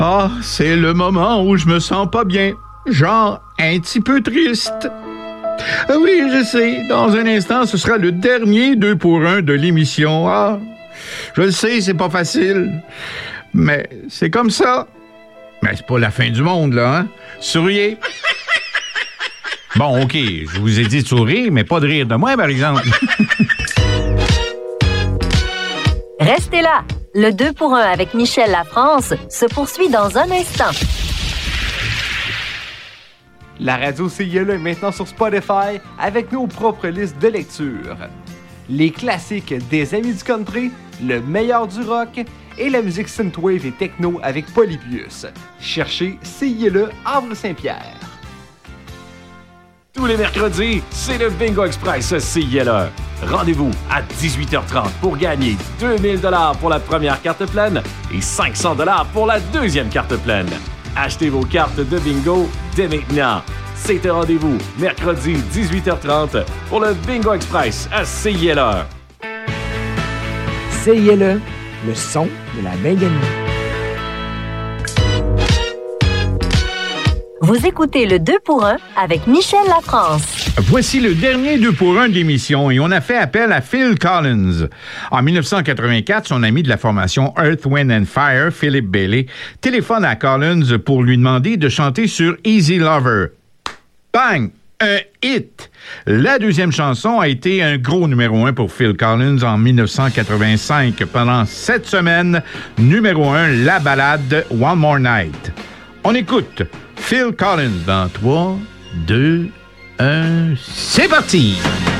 Ah, c'est le moment où je me sens pas bien. Genre, un petit peu triste. Ah oui, je sais, dans un instant, ce sera le dernier 2 pour 1 de l'émission. Ah, je le sais, c'est pas facile. Mais c'est comme ça. Mais c'est pas la fin du monde, là, hein? Souriez. Bon, OK, je vous ai dit de sourire, mais pas de rire de moi, par exemple. Restez là. Le 2 pour 1 avec Michel Lafrance se poursuit dans un instant. La radio CILE est maintenant sur Spotify avec nos propres listes de lecture. Les classiques des Amis du Country, le meilleur du rock et la musique synthwave et techno avec Polybius. Cherchez CILE Havre-Saint-Pierre. Tous les mercredis, c'est le Bingo Express CILE. Rendez-vous à 18h30 pour gagner 2000 $ pour la première carte pleine et 500 $ pour la deuxième carte pleine. Achetez vos cartes de bingo dès maintenant. C'est un rendez-vous mercredi 18h30 pour le Bingo Express à CILE. CILE, le son de la Bengamie. Vous écoutez le 2 pour 1 avec Michel Lafrance. Voici le dernier 2 pour 1 de l'émission et on a fait appel à Phil Collins. En 1984, son ami de la formation Earth, Wind and Fire, Philip Bailey, téléphone à Collins pour lui demander de chanter sur Easy Lover. Bang! Un hit! La deuxième chanson a été un gros numéro 1 pour Phil Collins en 1985. Pendant 7 semaines, numéro 1, la ballade One More Night. On écoute Phil Collins dans 3, 2, 1, c'est parti!